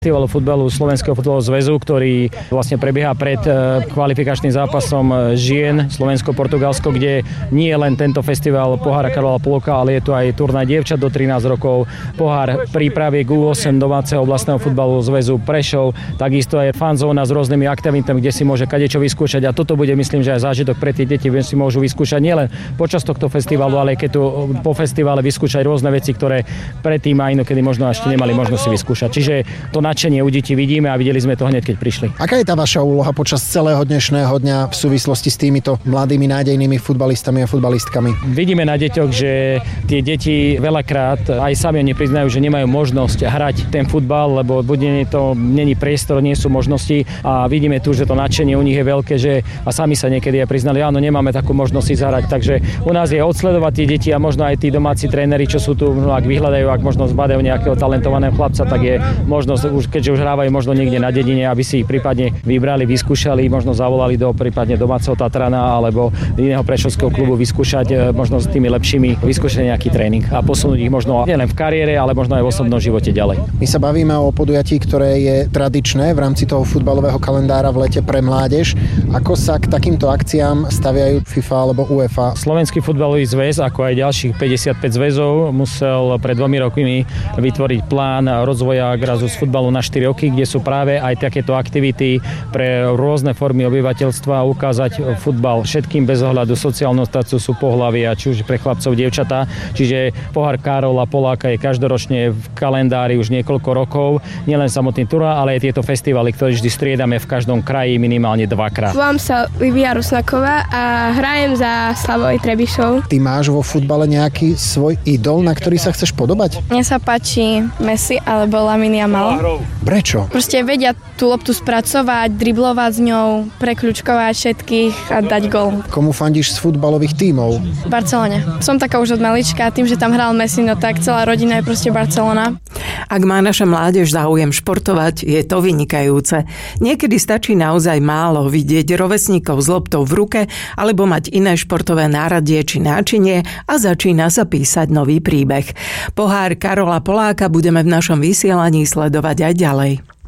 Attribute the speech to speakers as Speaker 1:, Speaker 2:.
Speaker 1: festivalu futbalu Slovenského futbalového zväzu, ktorý vlastne prebieha pred kvalifikačným zápasom žien Slovensko-Portugalsko, kde nie je len tento festival Pohára Karola Polaka, ale je tu aj turnaj dievčat do 13 rokov, pohár prípravy U8 domáceho oblastného futbalového zväzu Prešov, takisto aj fanzóna s rôznymi aktivitami, kde si môže kadečo vyskúšať, a toto bude, myslím, že aj zážitok pre tie deti, kde si môžu vyskúšať nielen počas tohto festivalu, ale keď tu po festivale vyskúšať rôzne veci, ktoré predtým a inokedy možno ešte nemali možnosť si vyskúšať. Čiže to nadšenie u detí vidíme a videli sme to hneď, keď prišli. Aká je tá vaša úloha počas celého dnešného dňa v súvislosti s týmito mladými nádejnými futbalistami a futbalistkami? Vidíme na deťoch, že tie deti veľakrát aj sami oni priznajú, že nemajú možnosť hrať ten futbal, lebo buď není priestor, nie sú možnosti, a vidíme tu, že to nadšenie u nich je veľké, že a sami sa niekedy aj priznali, áno, nemáme takú možnosť si zahrať. Takže u nás je odsledovať tie deti a možno aj tí domáci tréneri, čo sú tu, ak vyhľadajú, ak možno zbadajú nejakého talentovaného chlapca, tak je možnosť, keďže už hrávajú možno niekde na dedine, aby si ich prípadne vybrali, vyskúšali, možno zavolali do prípadne domáceho Tatrana alebo iného prešovského klubu vyskúšať možno s tými lepšími, vyskúšať nejaký tréning a posunúť ich možno nielen v kariére, ale možno aj v osobnom živote ďalej. My sa bavíme o podujatí, ktoré je tradičné v rámci toho futbalového kalendára v lete pre mládež. Ako sa k takýmto akciám staviajú FIFA alebo UEFA? Slovenský futbalový zväz, ako aj ďalších 55 zväzov, musel pred 2 rokmi vytvoriť plán rozvoja Grazus futbalu na 4 roky, kde sú práve aj takéto aktivity pre rôzne formy obyvateľstva, ukázať futbal všetkým bez ohľadu sociálnu statusu, pohlavia, či už pre chlapcov, dievčatá. Čiže pohár Karola Poláka je každoročne v kalendári už niekoľko rokov. Nielen samotný turnaj, ale aj tieto festivaly, ktoré vždy striedame v každom kraji minimálne 2-krát.
Speaker 2: Volám sa Livia Rusnaková a hrajem za Slavoj Trebišov.
Speaker 3: Ty máš vo futbale nejaký svoj idol, na ktorý sa chceš podobať?
Speaker 2: Mne sa páči Messi alebo Lamine Yamal.
Speaker 3: Prečo?
Speaker 2: Proste vedia tú loptu spracovať, driblovať s ňou, prekľúčkovať všetkých a dať gól.
Speaker 3: Komu fandíš z futbalových tímov?
Speaker 2: V Barcelone. Som taká už od malička, tým, že tam hral Messi, no tak celá rodina je proste Barcelona.
Speaker 4: Ak má naša mládež záujem športovať, je to vynikajúce. Niekedy stačí naozaj málo vidieť rovesníkov s loptou v ruke alebo mať iné športové náradie či náčinie a začína sa písať nový príbeh. Pohár Karola Poláka budeme v našom vysielaní sledovať aj ďalej.